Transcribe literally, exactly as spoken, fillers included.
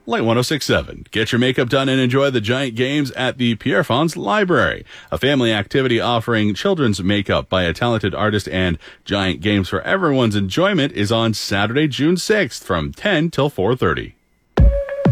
Light one oh six point seven. Get your makeup done and enjoy the Giant Games at the Pierrefonds Library, a family activity offering children's makeup by a talented artist, and Giant Games for everyone's enjoyment is on Saturday, June sixth from ten till four thirty.